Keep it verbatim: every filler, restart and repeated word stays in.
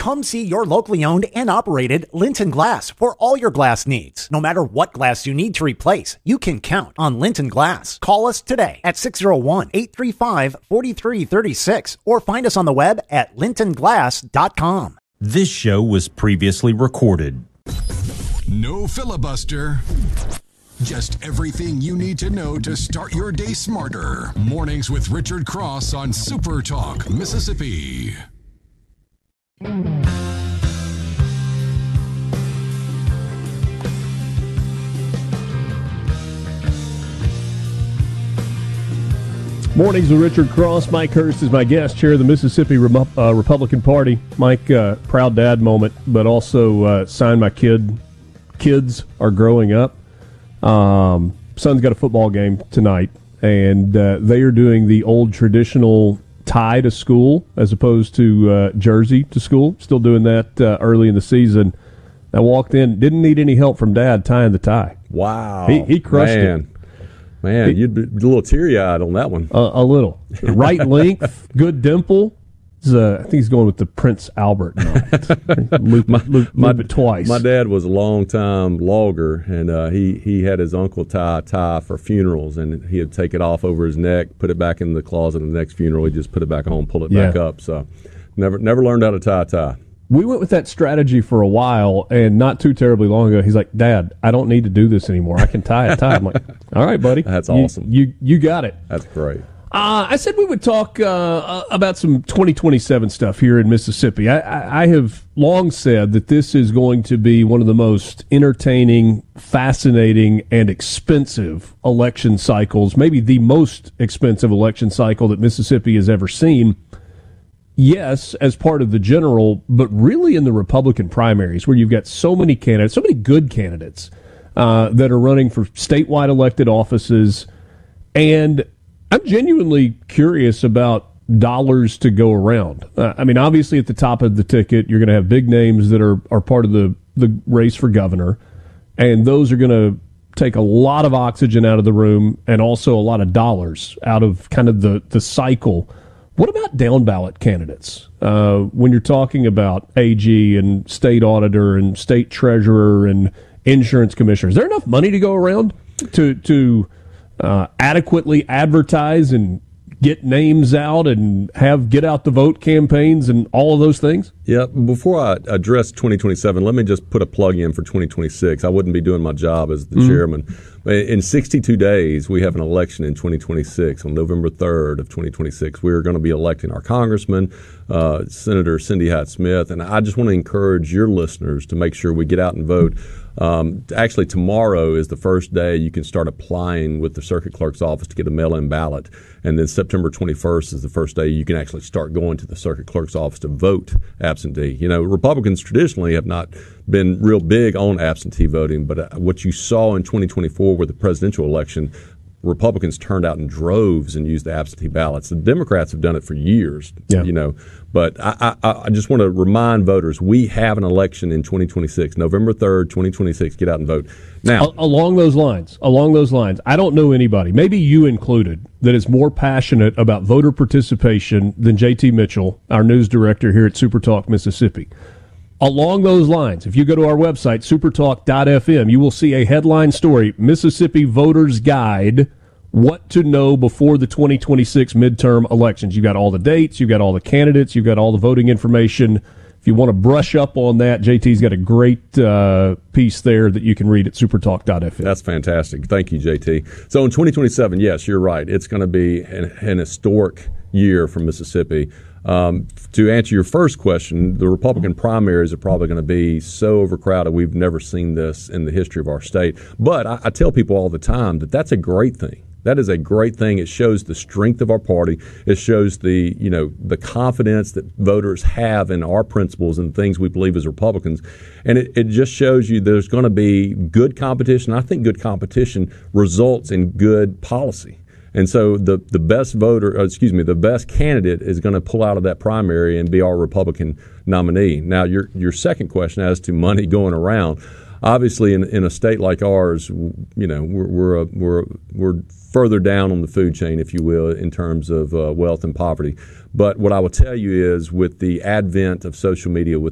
Come see your locally owned and operated Linton Glass for all your glass needs. No matter what glass you need to replace, you can count on Linton Glass. Call us today at six oh one, eight three five, four three three six or find us on the web at linton glass dot com. This show was previously recorded. No filibuster. Just everything you need to know to start your day smarter. Mornings with Richard Cross on Super Talk, Mississippi. Mornings with Richard Cross. Mike Hurst is my guest, chair of the Mississippi Re- uh, Republican Party. Mike, uh, proud dad moment, but also uh, signed my kid. Kids are growing up. Um, son's got a football game tonight, and uh, they are doing the old traditional tie to school as opposed to uh, jersey to school. Still doing that uh, early in the season. I walked in, didn't need any help from Dad tying the tie. Wow. He, he crushed Man. it. Man, He- you'd be a little teary-eyed on that one. Uh, a little. Right length, good dimple. He's, uh, I think he's going with the Prince Albert knot. loop, My- loop, my- loop it twice. My dad was a long-time logger, and uh, he, he had his uncle tie a tie for funerals, and he'd take it off over his neck, put it back in the closet of the next funeral. He'd just put it back on, pull it Yeah. back up. So never never learned how to tie a tie. We went with that strategy for a while, and not too terribly long ago, he's like, Dad, I don't need to do this anymore. I can tie a tie. I'm like, all right, buddy. That's You- awesome. You, you got it. That's great. Uh, I said we would talk uh, about some twenty twenty-seven stuff here in Mississippi. I, I, I have long said that this is going to be one of the most entertaining, fascinating, and expensive election cycles, maybe the most expensive election cycle that Mississippi has ever seen. Yes, as part of the general, but really in the Republican primaries, where you've got so many candidates, so many good candidates uh, that are running for statewide elected offices. And I'm genuinely curious about dollars to go around. Uh, I mean, obviously at the top of the ticket, you're going to have big names that are, are part of the, the race for governor, and those are going to take a lot of oxygen out of the room and also a lot of dollars out of kind of the, the cycle. What about down ballot candidates? Uh, when you're talking about A G and state auditor and state treasurer and insurance commissioner, is there enough money to go around to to uh, adequately advertise and get names out and have get out the vote campaigns and all of those things? Yeah, before I address twenty twenty-seven, let me just put a plug in for twenty twenty-six. I wouldn't be doing my job as the mm-hmm. chairman. In sixty-two days, we have an election in twenty twenty-six. On November third of twenty twenty-six, we're going to be electing our congressman, uh, Senator Cindy Hyde-Smith, and I just want to encourage your listeners to make sure we get out and vote. Um, actually, tomorrow is the first day you can start applying with the circuit clerk's office to get a mail-in ballot, and then September twenty-first is the first day you can actually start going to the circuit clerk's office to vote absentee. You know, Republicans traditionally have not been real big on absentee voting, but uh, what you saw in twenty twenty-four with the presidential election, Republicans turned out in droves and used the absentee ballots. The Democrats have done it for years, yeah. you know. But I, I, I just want to remind voters, we have an election in twenty twenty-six, November third, twenty twenty-six. Get out and vote. Now, along those lines, along those lines, I don't know anybody, maybe you included, that is more passionate about voter participation than J T Mitchell, our news director here at Super Talk Mississippi. Along those lines, if you go to our website, supertalk dot f m, you will see a headline story, Mississippi Voters Guide, what to know before the twenty twenty-six midterm elections. You've got all the dates, you've got all the candidates, you've got all the voting information. If you want to brush up on that, J T's got a great uh, piece there that you can read at supertalk dot f m. That's fantastic. Thank you, J T. So in twenty twenty-seven, yes, you're right. It's going to be an, an historic year for Mississippi. Um, to answer your first question, the Republican primaries are probably going to be so overcrowded. We've never seen this in the history of our state. But I, I tell people all the time that that's a great thing. That is a great thing. It shows the strength of our party. It shows the, you know, the confidence that voters have in our principles and things we believe as Republicans. And it, it just shows you there's going to be good competition. I think good competition results in good policy. And so the, the best voter, excuse me, the best candidate is going to pull out of that primary and be our Republican nominee. Now, your your second question as to money going around, obviously in, in a state like ours, you know, we're we're a, we're we're further down on the food chain, if you will, in terms of uh, wealth and poverty. But what I will tell you is with the advent of social media, with